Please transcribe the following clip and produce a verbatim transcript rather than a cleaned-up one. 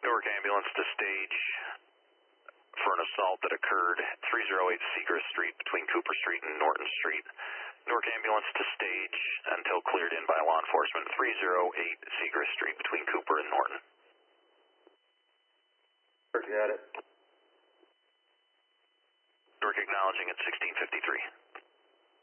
Newark ambulance to stage for an assault that occurred three oh eight Seagrass Street between Cooper Street and Norton Street. Newark ambulance to stage until cleared in by law enforcement, three oh eight Seagrass Street between Cooper and Norton. Got it. Newark acknowledging at sixteen fifty-three.